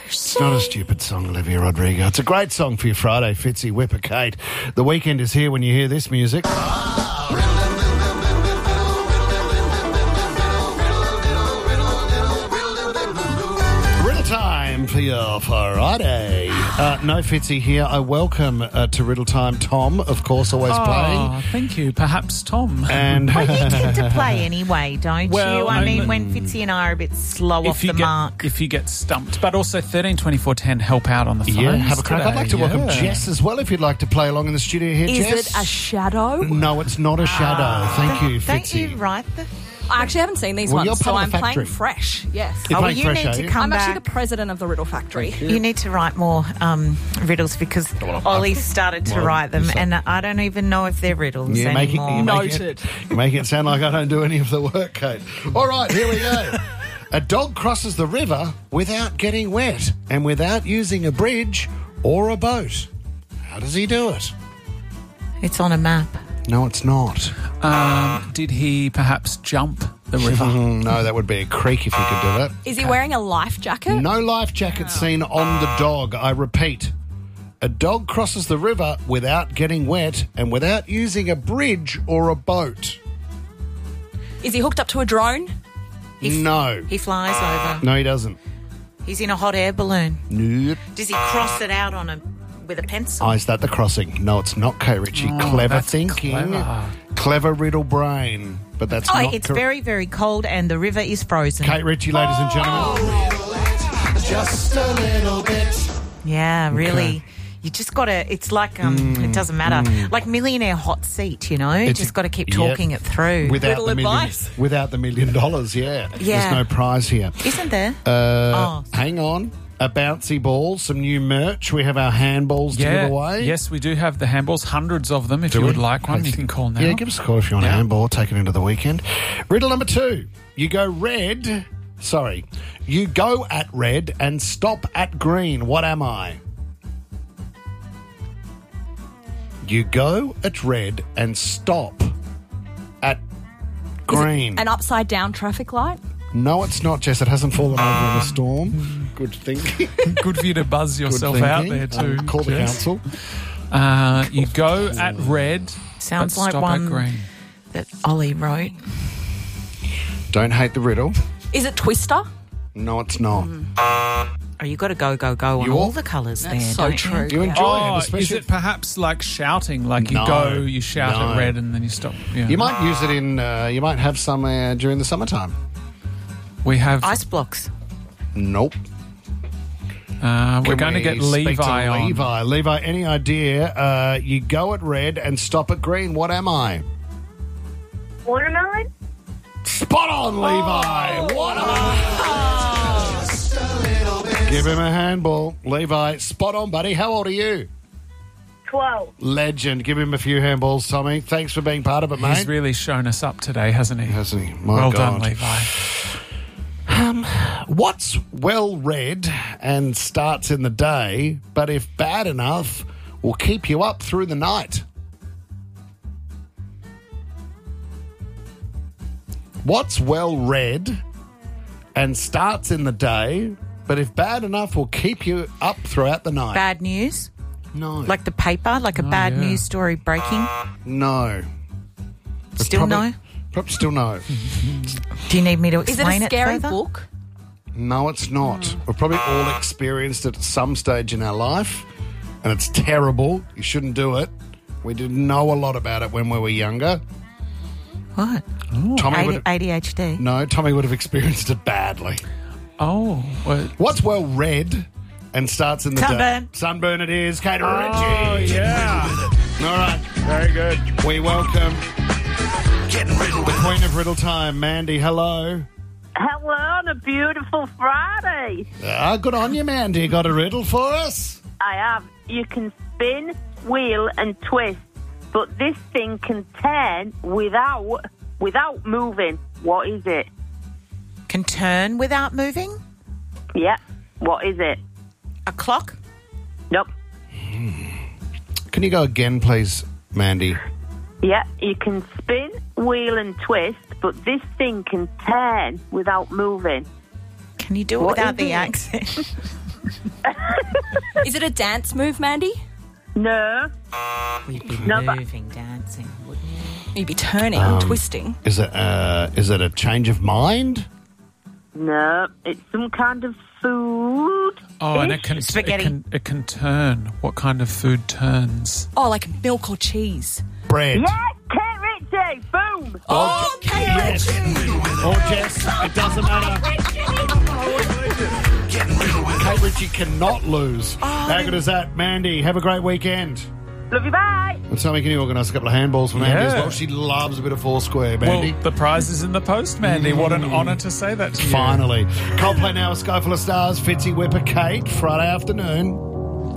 It's not a stupid song, Olivia Rodrigo. It's a great song for your Friday, Fitzy, Whipper, Kate. The weekend is here when you hear this music. Riddle time for your Friday. No Fitzy here. I welcome to Riddle Time Tom, of course, always playing. Oh, thank you. Perhaps Tom. And Well, you tend to play anyway, don't Well, you? I mean, I'm- when Fitzy and I are a bit slow off the mark. If you get stumped. But also 13 24 10 help out on the phone. yeah, have a crack. I'd like to welcome Jess as well, if you'd like to play along in the studio here, Is Jess. it a shadow? No, it's not a shadow. Thank you, Don't Fitzy. you write the... I actually haven't seen these Well, you're ones, so part I'm of the playing factory. fresh. Yes. You're Oh, well, playing you fresh, need are to you? come I'm back. actually the president of the Riddle Factory. You need to write more riddles because Ollie started to write them and I don't even know if they're riddles You're making, anymore. you're making it sound like I don't do any of the work, Kate. All right, here we go. A dog crosses the river without getting wet and without using a bridge or a boat. How does he do it? It's on a map. No, it's not. Did he perhaps jump the river? No, that would be a creek if he could do that. Is he wearing a life jacket? No life jacket seen on the dog. I repeat. A dog crosses the river without getting wet and without using a bridge or a boat. Is he hooked up to a drone? No. He flies over. No, he doesn't. He's in a hot air balloon. Nope. Does he cross it out with a pencil? Oh, is that the crossing? No, it's not, Kay Ritchie. Clever that's thinking. clever. Clever riddle brain. But that's not It's very, very cold and the river is frozen. Kate Ritchie, ladies and gentlemen. Just a little bit. Yeah, really. You just got to, it's like, it doesn't matter. Like Millionaire Hot Seat, you know? It's- Just got to keep talking it through. Without Riddle the advice. Without the $1 million, yeah. Yeah. There's no prize here. Isn't there? Hang on. A bouncy ball, some new merch. We have our handballs to give away. Yes, we do have the handballs, hundreds of them. If Do you we? would like one, you can call now. Yeah, give us a call if you want a handball. Take it into the weekend. Riddle number 2. You go at red and stop at green. What am I? You go at red and stop at green. An upside down traffic light? No, it's not, Jess. It hasn't fallen over in a storm. Good thinking. Good for you to buzz Good yourself thinking. out there too. Call the Jess. council. You go at red, Sounds but like stop one at green. that Ollie wrote. Don't hate the riddle. Is it Twister? No, it's not. Oh, you got to go on You all all- the colours there. That's so don't true. You enjoy it, Oh, especially. is it perhaps like shouting? Like you No, go, you shout no. at red, and then you stop. Yeah. You might use it in. You might have some during the summertime. We have. Ice blocks. Nope. We're going to get Speak to Levi on. Levi. Levi, any idea? You go at red and stop at green. What am I? Watermelon? Spot on, Levi. What am I? Give him a handball. Levi, spot on, buddy. How old are you? 12. Legend. Give him a few handballs, Tommy. Thanks for being part of it, mate. He's really shown us up today, hasn't he? Hasn't he? My Well God. done, Levi. What's well read and starts in the day, but if bad enough, will keep you up through the night? What's well read and starts in the day, but if bad enough, will keep you up throughout the night? Bad news? No. Like the paper? Like a bad yeah. news story breaking? No. Still no? Probably still no. Do you need me to Is explain it a scary further? book? No, it's not. We've probably all experienced it at some stage in our life, and it's terrible. You shouldn't do it. We didn't know a lot about it when we were younger. What? Tommy would have, ADHD. no, Tommy would have experienced it badly. Oh, well, What's well read and starts in the Sunburn. day? Sunburn it is. Kate oh Ritchie. yeah. All right. Very good. We welcome the Queen of Riddle Time, Mandy. Hello. Hello on a beautiful Friday. Good on you, Mandy. Got a riddle for us? I have. You can spin, wheel and twist, but this thing can turn without moving. What is it? Can turn without moving? Yeah. What is it? A clock? Nope. Can you go again, please, Mandy? Yeah, you can spin, wheel and twist, but this thing can turn without moving. Can you do it What without is the it? accent? Is it a dance move, Mandy? No. We'd be No, but- moving, dancing, wouldn't you? You'd be turning, twisting. Is it a change of mind? No. It's some kind of food. Oh, and it can Spaghetti. It can turn. What kind of food turns? Oh, like milk or cheese. Bread. Yes, Kate Ritchie. Boom. Oh, okay. Yes. Or Jess. It doesn't matter. Kate Ritchie cannot lose. How good is that? Mandy, have a great weekend. Love you, bye. And so can you organise a couple of handballs for Mandy as Yeah. well? She loves a bit of Foursquare, Mandy. Well, the prize is in the post, Mandy. What an honour to say that to you. Finally. Coldplay now, a sky full of stars. Fitzy Whipper, Kate, Friday afternoon.